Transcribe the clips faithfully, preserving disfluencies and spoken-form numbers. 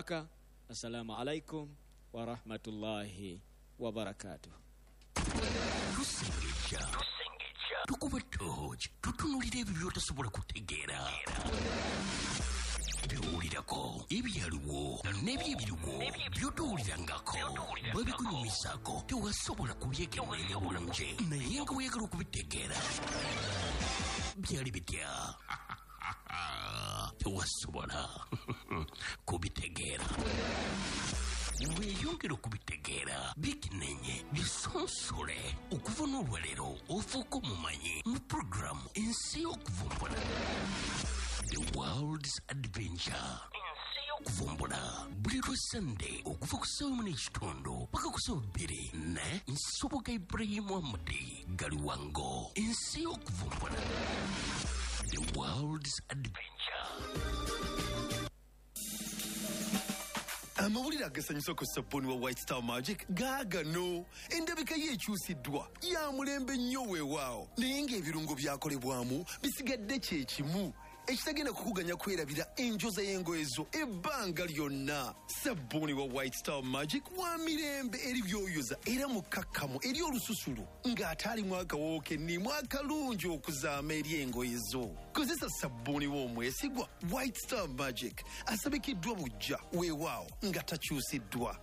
Assalamu alaikum wa rahmatullahi wa barakatuh. Tusengeja tukuba toji tutunulira ebyo byotasobola kutegeera biwulirako ebyaliwo n'ebyebiriwo byotuwulirangako bwebikunyumisako tewasobola kubyegemanya bulungi naye nga weyagala okubitegeera byali bitya tewasobola kubitegeera weyongera okubitegeera bikinenye bisonsole okuva n'olwalero ofuuka omumanyi mu puroguramu ensi y'okuvumbula The World's Adventure. Ensi y'okuvumbula buli lwa Sunday okuva ku ssaawa emu n'ekitundu paka ku ssaawa bbiri ne Nsoboga Ibrahim Amadi Galiwango. Ensi y'okuvumbula The World's Adventure. Amawulire agasanyusa ku sabuni wa White Star Magic gaagano endabika yeekyusiddwa ya mulembe nnyo weewaawo naye ng'ebirungo byakolebwamu bisigadde kye kimu ekitagenda kukuganya kwerabira enjoza y'engoye zo ebbanga lyonna. Sabuni wa White Star Magic wa mirembe eri byoyoza era mukakkamu eri olususulu ng'ate alimu akawoowo kennimu akalungi okuzaama eri engoye zo. Kozesa sabuni w'omwesigwa White Star Magic asabikiddwa bujja weewaawo nga takyusiddwa.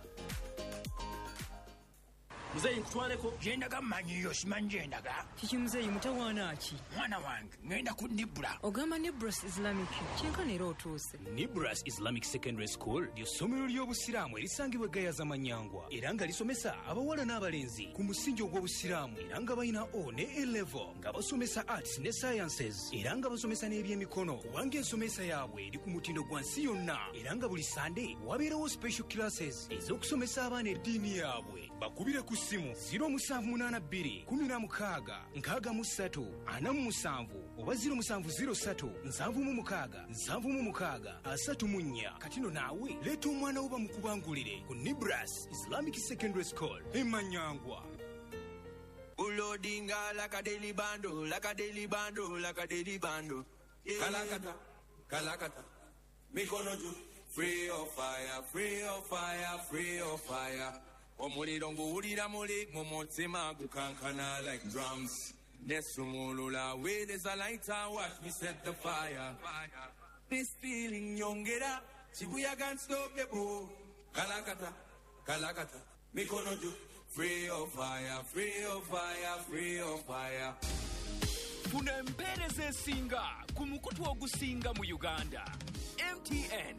Muzeyi nkutwaleko yendaga manyiyo simanyi yendaga kiki muzeyi mutawaana ki mwana wange ngenda ku Nibra ogamba Nibras Islamic kyenkana era otuuse. Nibras Islamic Secondary School ly'essomero ly'obusiraamu erisangibwa Gayaza Manyangwa era nga lisomesa abawala n'abalenzi ku musingi ogw'obusiraamu era nga balina O ne A level nga basomesa arts ne sciences era nga basomesa n'ebyemikono kubanga ensomesa yaabwe eri ku mutindo gwa nsi yonna era nga buli Sunday wabeerawo special classes ez'okusomesa abaana eddiini yaabwe. Bakubire ku simu zero musanvu munaana bbiri kumi na mukaaga nkaaga mu ssatu ana mu musanvu oba zero musanvu zero ssatu nsanvu mu mukaaga nsanvu mu mukaaga asatu mu nnya. Katino naawe leeta omwana wo bamukubangulire ku Nibras Islamic Secondary School e Manyangwa. Ulodinga like a daily bando, like a daily bando, like a daily bando. Kalakata, kalakata. Mikono tu free of fire, free of fire, free of fire. Omuliro nguwulira muli mu mutima gukankana like drums. Nesumulula where there's a lighter, watch me set the fire. This feeling nyongera, chibuya can't stop the boom. Kalakata, kalakata. Mikono tu free of fire, free of fire, free of fire. Funa empereza esinga ku mukutu ogusinga mu Uganda. M T N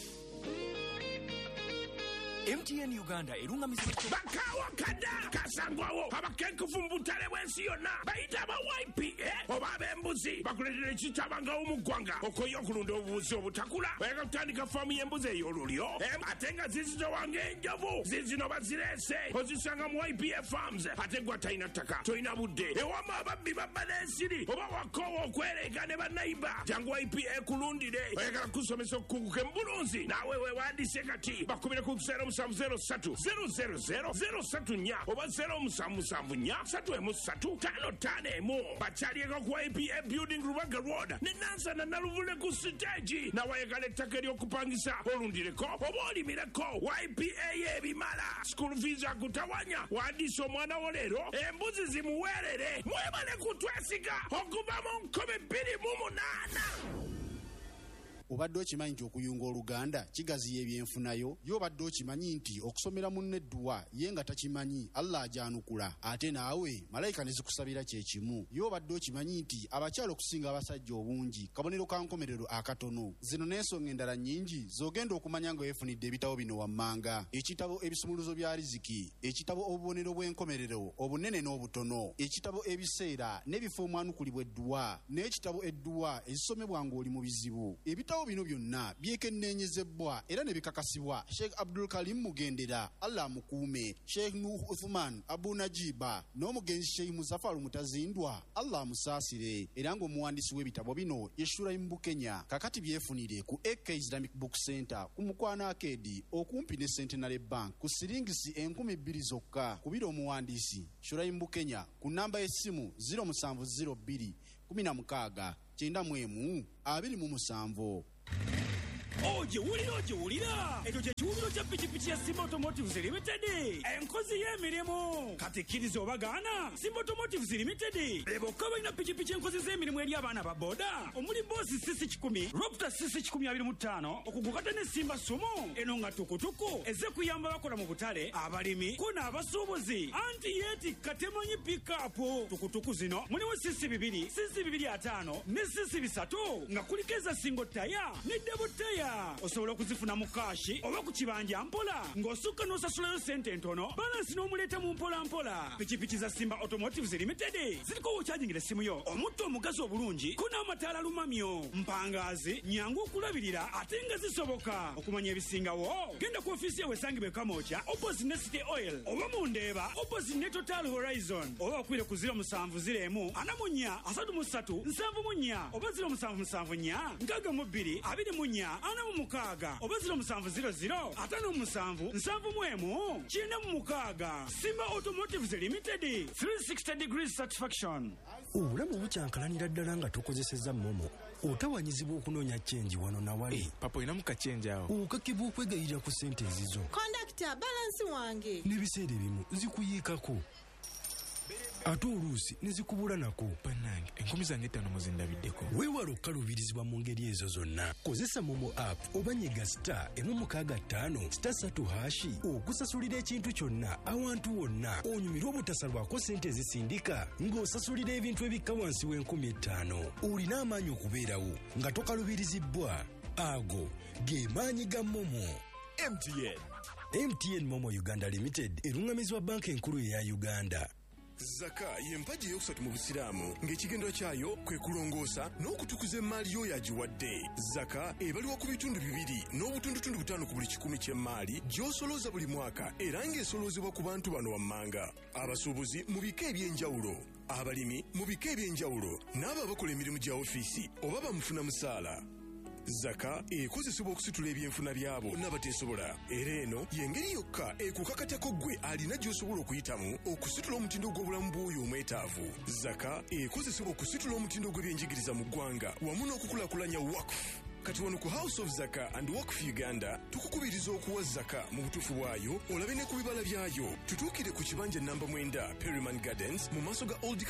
M T N Uganda erunga misiko bakawa kada kasangwawo abakenkufu mbutale bwensi yonna bayita ba Y P A oba ab'embuzi bakuletera ekitabanga omugwanga okoyo okulunda obubuzi obutakula bayaka kutandika faamu y'embuzi ey'olulyo ate nga zizito wange enjovu zizino bazirese ozisanga mu Y P A Farms ate gwa talina ttaka tolina budde ewama ababbi babba n'ensiri oba wakoowa okwereega ne bannayiba jangu Y P A kulundire oyagala kusomesa okukunguka embulunzi naawe weewandiise kati bakubire ku zero musanvu zero ssatu zero zero zero zero ssatu nnya oba zero musanvu musanvu nnya ssatu emu ssatu ttaano ttaano emu bakyalieko ku Y P A Building Rubaga Road ne Nansana Naluvule ku siteegi nawayagala ettaka ery'okupangisa olundireko oba olimireko Y P A y'ebimala school fees akutawanya wandiisa omwana wo leero embuzi zimuweerere mwebale kutwesiga okuva mu nkumi bbiri mu munaana. Obadde okimanyi nti okuyunga Oluganda kigaziya ebyenfunayo yo obadde okimanyi nti okusomera munne edduwa ye nga takimanyi Allah ajanukula ate naawe malayika ne zikusabira kye kimu yo obadde okimanyi nti abakyalo okusinga abasajja obungi kabonero ka nkomerero akatono zino n'ensonga endala nnyingi zogenda okumanya nga weefunidde ebitabo bino wammanga ekitabo ebisumuluzo bya riziki ekitabo obubonero bw'enkomerero obunene n'obutono ekitabo ebiseera n'ebifo omwanukulibwa edduwa n'ekitabo edduwa ezisomebwa ng'oli mu bizibu ebitabo bino byonna byekenneenyezebwa era ne bikakasibwa Sheikh Abdul Karim Mugendera Allah mukuume Sheikh Nuh Uthman Abu Najiba n'omugenzi Sheikh Muzaffar Mutazindwa Allah musaasire era ng'omuwandiisi w'ebitabo bino Yeshura Mbukenya kakati byefunire ku A K Islamic Book Center ku Mukwana Arcade okumpi ne Centenary Bank ku siringisi enkumi bbiri zokka kubira omuwandiisi Shura Mbukenya ku namba y'essimu zero musanvu zero bbiri kumi na mukaaga kyenda mu emu abiri mu musanvu. Oje wulira oje wulira ekyo kye ekitongole kya pikipiki ya Simba Automotives Limited enkozi y'emirimu kati kkiriza obagaana. Simba Automotives Limited bebokka balina pikipiki enkozi z'emirimu eri abaana ba boda omuli boosi sisi kikumi Raptor sisi kikumi abiri mu ttaano okugukata ne Simba Sumo eno nga tukutuku eze kuyamba bakola mu butale abalimi kuna abasuubuzi anti yeetikka temanyi pikapu tukutuku zino mulimu sisi bibiri sisi bibiri ataano ne sisi bisatu nga kuliko eza singo taya ne debo taya osobola okuzifuna mu kashi oba ku kibanja mpola ng'osukka n'osasulayo sente ntono balansi n'omuleeta mu mpola mpola. Pikipiki za Simba Automotives Limited ziriko wokyajingira essimu yo omutto omugazi obulungi kuna amataala lumamyo mpangazi nyangu okulabirira ate nga zisoboka. Okumanya ebisingawo genda ku ofiisi yawe esangibwa e Kamooja opposite ne City Oil oba mu Ndeeba opposite ne Total Horizon oba okwire ku ziro musanvu ziro emu ana mu nnya asatu mu ssatu nsanvu mu nnya oba ziro musanvu musanvu nnya nkaaga mu bbiri abiri mu nnya ana mu mukaaga oba ziro musanvu ziro ziro ataano mu musanvu nsanvu mu emu kyenda mu mukaaga. Simba Automotives Limited three sixty degrees satisfaction. Obulamu bukyankalanira ddala nga tokozesezza momo otawanyizibwa okunoonya chenji wano na wali. Hey, papa inamu kachenji awo. Okakibwa okwegayirira ku sente ezizo. Kondakita balansi wange. N'ebiseera ebimu zikuyiikako. Ate oluusi ne zikubula nako. Bannange enkumi zange ttaano muzindabiddeko. Weewala okukaluubirizibwa mu ngeri ezo zonna. Kozesa momo app oba nyiga star emu mukaaga ttaano star ssatu hashi okusasulira ekintu kyonna awantu wonna onyumirwa obutasalwako sente ezisindika ng'osasulira ebintu ebikka wansi w'enkumi ettaano. Olina amaanyi okubeerawo nga tokalubirizibbwa. Ago ge maanyi ga momo. M T N M T N Momo Uganda Limited erungamizibwa banka enkulu eya Uganda. Zaka y'empagi eyokusatu mu busiraamu ng'ekigendwa kyayo kwe kulongoosa n'okutukuza emmaali y'oyo agiwadde. Zaka ebaliwa ku bitundu bibiri n'obutundutundu butaano ku buli kikumi ky'emmaali gy'osolooza buli mwaka era ng'esoloozebwa ku bantu bano wammanga: abasuubuzi mu bika eby'enjawulo, abalimi mu bika eby'enjawulo, n'abo abakola emirimu gya ofiisi oba bamufuna musaala. Zaka ekozesebwa okusitula ebyenfuna byabo n'abateesobola era eno y'engeri yokka ekukakatako ggwe alina gy'osobola okuyitamu okusitula omutindo gw'obulamu bw'oyo omwetaavu. Zaka ekozesebwa okusitula omutindo gw'ebyenjigiriza mu ggwanga wamu n'okukulaakulanya wakufu. Kati wano ku House of Zaka and Waqf Uganda tukukubiriza okuwa zaka mu butuufu bwayo olabe ne ku bibala byayo. Tutuukire ku kibanja namba mwenda Perryman Gardens mu maaso ga Old